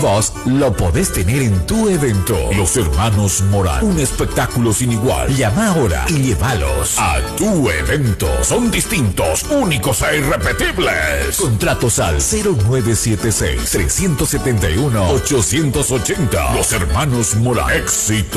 vos lo podés tener en tu evento. Los Hermanos Morán, un espectáculo sin igual. Llama ahora y llévalos a tu evento. Son distintos, únicos e irrepetibles. Contratos al 0976-371-880. Los Hermanos Morán. Éxito